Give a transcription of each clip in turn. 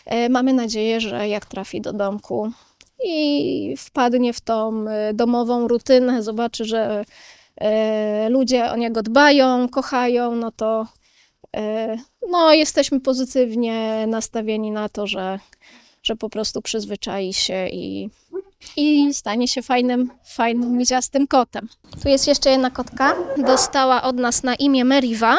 Mamy nadzieję, że jak trafi do domku i wpadnie w tą domową rutynę, zobaczy, że ludzie o niego dbają, kochają, no to jesteśmy pozytywnie nastawieni na to, że po prostu przyzwyczai się i stanie się fajnym, miziastym kotem. Tu jest jeszcze jedna kotka. Dostała od nas na imię Meriwa.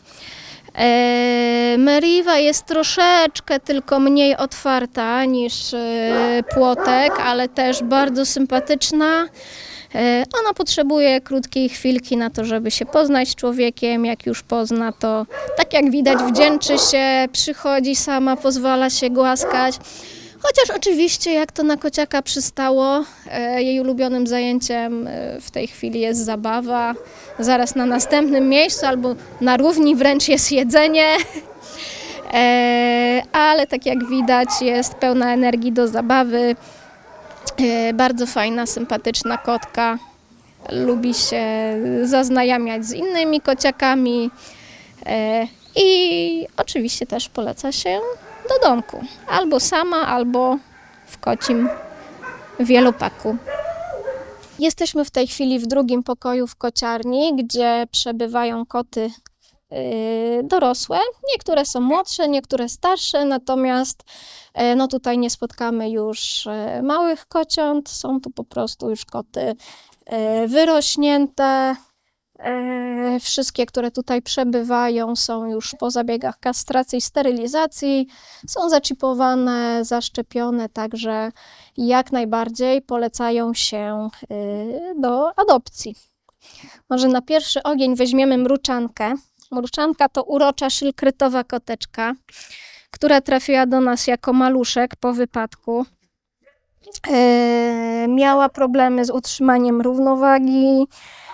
Meriwa jest troszeczkę tylko mniej otwarta niż Płotek, ale też bardzo sympatyczna. Ona potrzebuje krótkiej chwilki na to, żeby się poznać z człowiekiem. Jak już pozna, to tak jak widać wdzięczy się, przychodzi sama, pozwala się głaskać. Chociaż oczywiście, jak to na kociaka przystało, jej ulubionym zajęciem w tej chwili jest zabawa. Zaraz na następnym miejscu albo na równi wręcz jest jedzenie. Ale tak jak widać, jest pełna energii do zabawy. Bardzo fajna, sympatyczna kotka. Lubi się zaznajamiać z innymi kociakami i oczywiście też poleca się do domku. Albo sama, albo w kocim wielopaku. Jesteśmy w tej chwili w drugim pokoju w kociarni, gdzie przebywają koty dorosłe. Niektóre są młodsze, niektóre starsze, natomiast tutaj nie spotkamy już małych kociąt. Są tu po prostu już koty wyrośnięte. Wszystkie, które tutaj przebywają, są już po zabiegach kastracji i sterylizacji. Są zaczipowane, zaszczepione, także jak najbardziej polecają się do adopcji. Może na pierwszy ogień weźmiemy mruczankę. Mruczanka to urocza szylkrytowa koteczka, która trafiła do nas jako maluszek po wypadku. Miała problemy z utrzymaniem równowagi,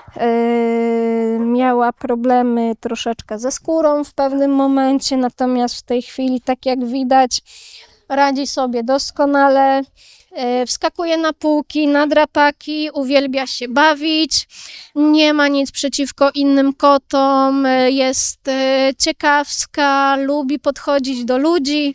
miała problemy troszeczkę ze skórą w pewnym momencie, natomiast w tej chwili, tak jak widać, radzi sobie doskonale. Wskakuje na półki, na drapaki, uwielbia się bawić, nie ma nic przeciwko innym kotom, jest ciekawska, lubi podchodzić do ludzi.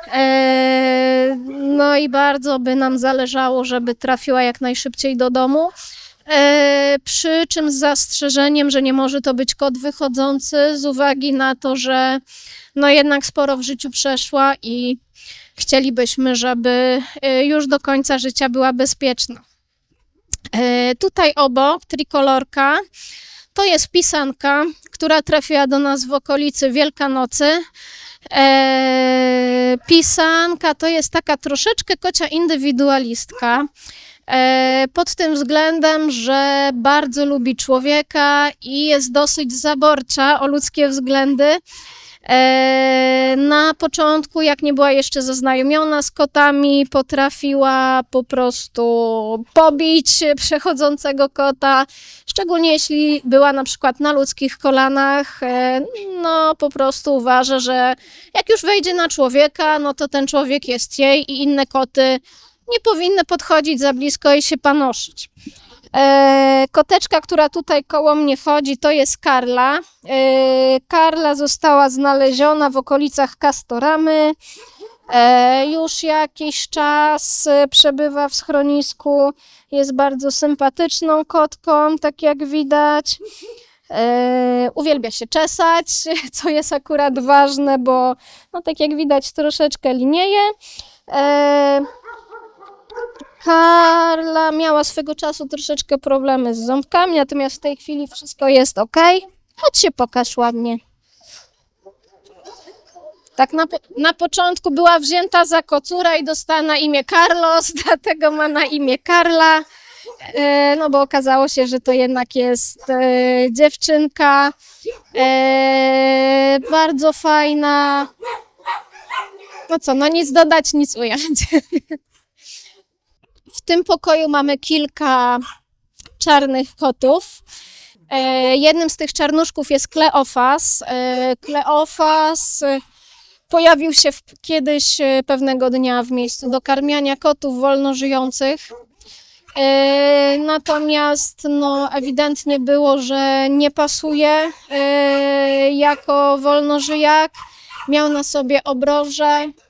No i bardzo by nam zależało, żeby trafiła jak najszybciej do domu. Przy czym z zastrzeżeniem, że nie może to być kot wychodzący z uwagi na to, że jednak sporo w życiu przeszła i chcielibyśmy, żeby już do końca życia była bezpieczna. Tutaj obok trikolorka to jest pisanka, która trafiła do nas w okolicy Wielkanocy. Pisanka to jest taka troszeczkę kocia indywidualistka. Pod tym względem, że bardzo lubi człowieka i jest dosyć zaborcza o ludzkie względy. Na początku, jak nie była jeszcze zaznajomiona z kotami, potrafiła po prostu pobić przechodzącego kota, szczególnie jeśli była na przykład na ludzkich kolanach. Po prostu uważa, że jak już wejdzie na człowieka, no to ten człowiek jest jej i inne koty nie powinny podchodzić za blisko i się panoszyć. Koteczka, która tutaj koło mnie chodzi, to jest Karla. Karla została znaleziona w okolicach Castoramy. Już jakiś czas przebywa w schronisku. Jest bardzo sympatyczną kotką, tak jak widać. Uwielbia się czesać, co jest akurat ważne, bo tak jak widać troszeczkę linieje. Karla miała swego czasu troszeczkę problemy z ząbkami, natomiast w tej chwili wszystko jest ok. Chodź się pokaż ładnie. Tak na początku była wzięta za kocura i dostała na imię Carlos, dlatego ma na imię Karla. Bo okazało się, że to jednak jest dziewczynka. Bardzo fajna. Nic dodać, nic ująć. W tym pokoju mamy kilka czarnych kotów. Jednym z tych czarnuszków jest Kleofas. Kleofas pojawił się kiedyś pewnego dnia w miejscu do karmiania kotów wolnożyjących. Natomiast ewidentnie było, że nie pasuje jako wolnożyjak. Miał na sobie obroże.